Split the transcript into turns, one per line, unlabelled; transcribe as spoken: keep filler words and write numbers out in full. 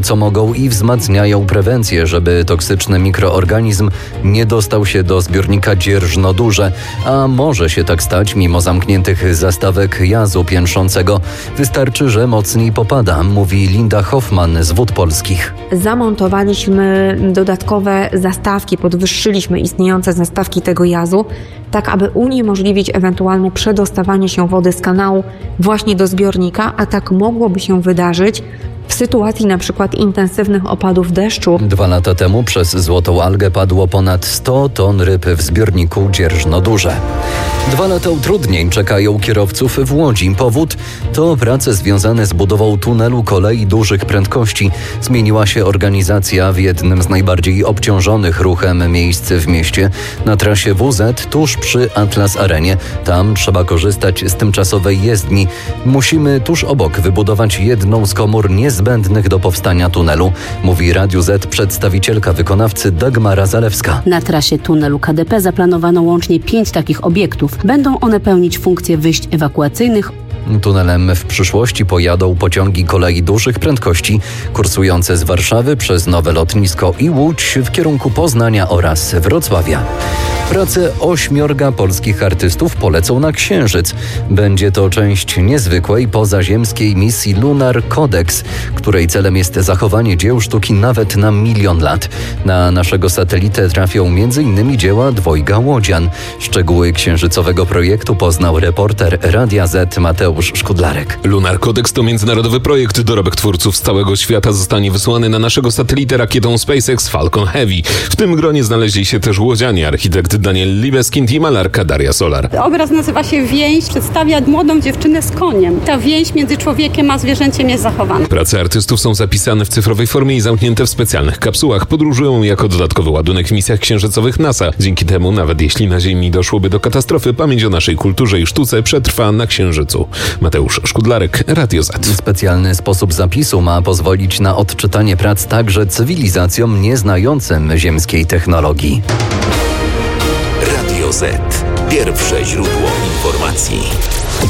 co mogą i wzmacniają prewencję, żeby toksyczny mikroorganizm nie dostał się do zbiornika Dzierżno-Duże, a może się tak stać mimo zamkniętych zastawek jazu piętrzącego. Wystarczy, że mocniej popada, mówi Linda Hoffman z Wód Polskich.
Zamontowaliśmy dodatkowe zastawki, podwyższyliśmy istniejące zastawki tego jazu, tak aby uniemożliwić ewentualne przedostawanie się wody z kanału właśnie do zbiornika, a tak mogłoby się wydarzyć w sytuacji na przykład intensywnych opadów deszczu.
Dwa lata temu przez złotą algę padło ponad sto ton ryb w zbiorniku Dzierżno-Duże. Dwa lata utrudnień czekają kierowców w Łodzi. Powód to prace związane z budową tunelu kolei dużych prędkości. Zmieniła się organizacja w jednym z najbardziej obciążonych ruchem miejsc w mieście, na trasie W Z tuż przy Atlas Arenie. Tam trzeba korzystać z tymczasowej jezdni. Musimy tuż obok wybudować jedną z komór niezbędnych do powstania tunelu, mówi Radiu Z przedstawicielka wykonawcy Dagmara Zalewska.
Na trasie tunelu K D P zaplanowano łącznie pięć takich obiektów. Będą one pełnić funkcje wyjść ewakuacyjnych.
Tunelem w przyszłości pojadą pociągi kolei dużych prędkości kursujące z Warszawy przez Nowe Lotnisko i Łódź w kierunku Poznania oraz Wrocławia. Prace ośmiorga polskich artystów polecą na Księżyc. Będzie to część niezwykłej pozaziemskiej misji Lunar Codex, której celem jest zachowanie dzieł sztuki nawet na milion lat. Na naszego satelitę trafią między innymi dzieła dwojga łodzian. Szczegóły księżycowego projektu poznał reporter Radia Z Mateusz Szkudlarek.
Lunar Codex to międzynarodowy projekt. Dorobek twórców z całego świata zostanie wysłany na naszego satelitę rakietą SpaceX Falcon Heavy. W tym gronie znaleźli się też łodzianie, architekt Daniel Libeskind i malarka Daria Solar.
Obraz nazywa się Więź, przedstawia młodą dziewczynę z koniem. Ta więź między człowiekiem a zwierzęciem jest zachowana.
Prace artystów są zapisane w cyfrowej formie i zamknięte w specjalnych kapsułach. Podróżują jako dodatkowy ładunek w misjach księżycowych NASA. Dzięki temu, nawet jeśli na Ziemi doszłoby do katastrofy, pamięć o naszej kulturze i sztuce przetrwa na Księżycu. Mateusz Szkudlarek, Radio Z.
Specjalny sposób zapisu ma pozwolić na odczytanie prac także cywilizacjom nieznającym ziemskiej technologii.
Radio Z. Pierwsze źródło informacji.